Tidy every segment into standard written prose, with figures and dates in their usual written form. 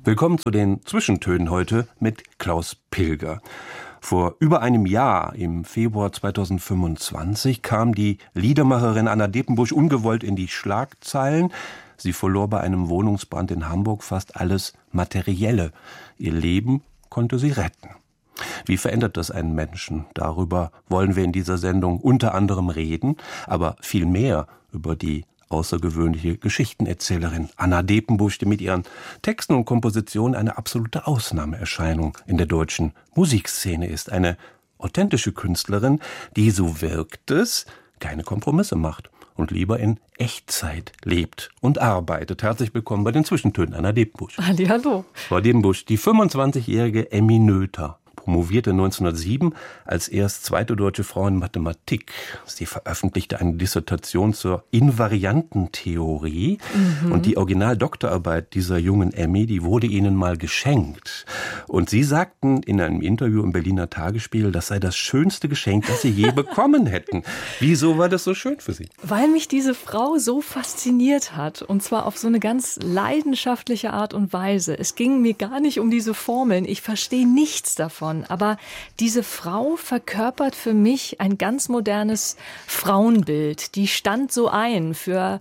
Willkommen zu den Zwischentönen heute mit Klaus Pilger. Vor über einem Jahr, im Februar 2025, kam die Liedermacherin Anna Depenbusch ungewollt in die Schlagzeilen. Sie verlor bei einem Wohnungsbrand in Hamburg fast alles Materielle. Ihr Leben konnte sie retten. Wie verändert das einen Menschen? Darüber wollen wir in dieser Sendung unter anderem reden, aber viel mehr über die außergewöhnliche Geschichtenerzählerin Anna Depenbusch, die mit ihren Texten und Kompositionen eine absolute Ausnahmeerscheinung in der deutschen Musikszene ist. Eine authentische Künstlerin, die, so wirkt es, keine Kompromisse macht und lieber in Echtzeit lebt und arbeitet. Herzlich willkommen bei den Zwischentönen, Anna Depenbusch. Hallihallo. Frau Depenbusch, die 25-jährige Emmy Noether promovierte 1907 als erst zweite deutsche Frau in Mathematik. Sie veröffentlichte eine Dissertation zur Invariantentheorie. Und die Originaldoktorarbeit dieser jungen Emmy, die wurde ihnen mal geschenkt. Und Sie sagten in einem Interview im Berliner Tagesspiegel, das sei das schönste Geschenk, das Sie je bekommen hätten. Wieso war das so schön für Sie? Weil mich diese Frau so fasziniert hat. Und zwar auf so eine ganz leidenschaftliche Art und Weise. Es ging mir gar nicht um diese Formeln. Ich verstehe nichts davon. Aber diese Frau verkörpert für mich ein ganz modernes Frauenbild. Die stand so ein für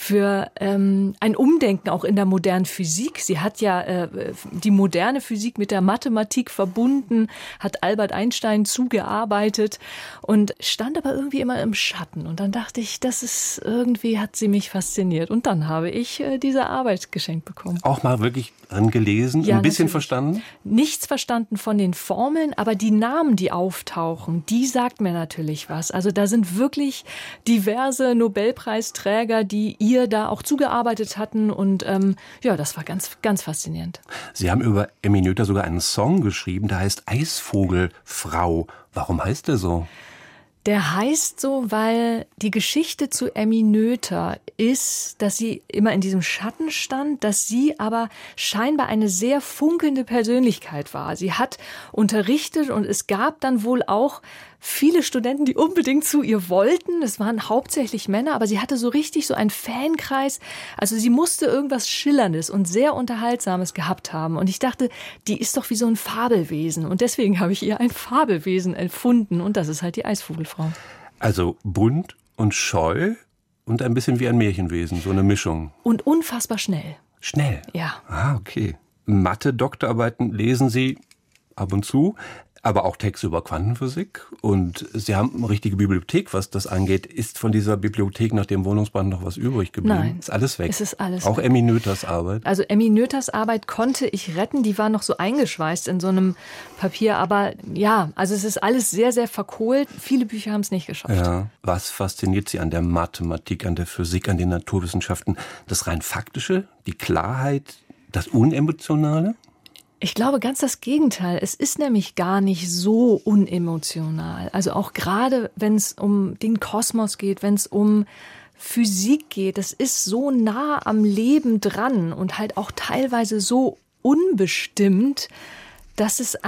ein Umdenken auch in der modernen Physik. Sie hat ja die moderne Physik mit der Mathematik verbunden, hat Albert Einstein zugearbeitet und stand aber irgendwie immer im Schatten. Und dann dachte ich, hat sie mich fasziniert. Und dann habe ich diese Arbeit geschenkt bekommen. Auch mal wirklich dran gelesen, ja, ein bisschen natürlich. Verstanden? Nichts verstanden von den Formeln, aber die Namen, die auftauchen, die sagt mir natürlich was. Also da sind wirklich diverse Nobelpreisträger, die ihr da auch zugearbeitet hatten und das war ganz, ganz faszinierend. Sie haben über Emmy Noether sogar einen Song geschrieben, der heißt Eisvogelfrau. Warum heißt der so? Der heißt so, weil die Geschichte zu Emmy Noether ist, dass sie immer in diesem Schatten stand, dass sie aber scheinbar eine sehr funkelnde Persönlichkeit war. Sie hat unterrichtet und es gab dann wohl auch viele Studenten, die unbedingt zu ihr wollten. Es waren hauptsächlich Männer, aber sie hatte so richtig so einen Fankreis. Also sie musste irgendwas Schillerndes und sehr Unterhaltsames gehabt haben. Und ich dachte, die ist doch wie so ein Fabelwesen. Und deswegen habe ich ihr ein Fabelwesen erfunden. Und das ist halt die Eisvogelfrau. Also bunt und scheu und ein bisschen wie ein Märchenwesen, so eine Mischung. Und unfassbar schnell. Schnell? Ja. Ah, okay. Mathe-Doktorarbeiten lesen Sie ab und zu, aber auch Texte über Quantenphysik. Und Sie haben eine richtige Bibliothek, was das angeht. Ist von dieser Bibliothek nach dem Wohnungsbrand noch was übrig geblieben? Nein. Ist alles weg? Es ist alles auch weg. Emmy Noethers Arbeit? Also Emmy Noethers Arbeit konnte ich retten. Die war noch so eingeschweißt in so einem Papier. Aber ja, also es ist alles sehr, sehr verkohlt. Viele Bücher haben es nicht geschafft. Ja. Was fasziniert Sie an der Mathematik, an der Physik, an den Naturwissenschaften? Das rein Faktische, die Klarheit, das Unemotionale? Ich glaube ganz das Gegenteil. Es ist nämlich gar nicht so unemotional. Also auch gerade, wenn es um den Kosmos geht, wenn es um Physik geht, das ist so nah am Leben dran und halt auch teilweise so unbestimmt, dass es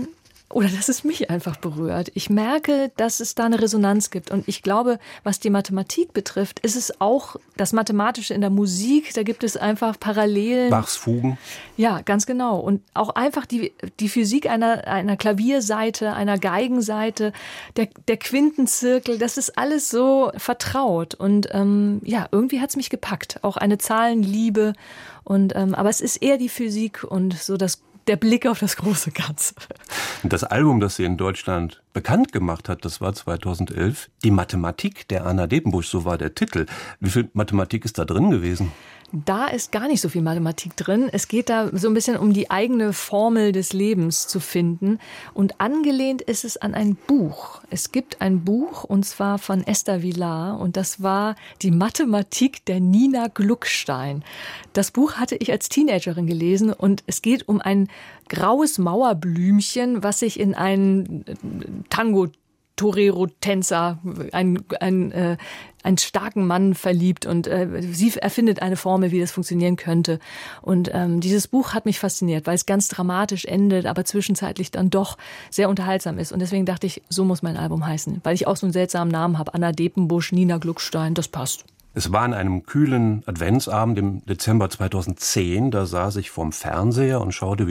mich einfach berührt. Ich merke, dass es da eine Resonanz gibt. Und ich glaube, was die Mathematik betrifft, ist es auch das Mathematische in der Musik. Da gibt es einfach Parallelen. Bachs Fugen. Ja, ganz genau. Und auch einfach die Physik einer Klavierseite, einer Geigenseite, der Quintenzirkel, das ist alles so vertraut. Und irgendwie hat's mich gepackt. Auch eine Zahlenliebe. Aber es ist eher die Physik und so der Blick auf das große Ganze. Das Album, das sie in Deutschland bekannt gemacht hat, das war 2011. Die Mathematik der Anna Depenbusch, so war der Titel. Wie viel Mathematik ist da drin gewesen? Da ist gar nicht so viel Mathematik drin. Es geht da so ein bisschen um die eigene Formel des Lebens zu finden. Und angelehnt ist es an ein Buch. Es gibt ein Buch, und zwar von Esther Vilar. Und das war die Mathematik der Nina Gluckstein. Das Buch hatte ich als Teenagerin gelesen. Und es geht um ein graues Mauerblümchen, was sich in einen Tango-Torero-Tänzer, einen starken Mann verliebt und sie erfindet eine Formel, wie das funktionieren könnte. Und dieses Buch hat mich fasziniert, weil es ganz dramatisch endet, aber zwischenzeitlich dann doch sehr unterhaltsam ist. Und deswegen dachte ich, so muss mein Album heißen, weil ich auch so einen seltsamen Namen habe. Anna Depenbusch, Nina Gluckstein, das passt. Es war an einem kühlen Adventsabend im Dezember 2010, da saß ich vorm Fernseher und schaute,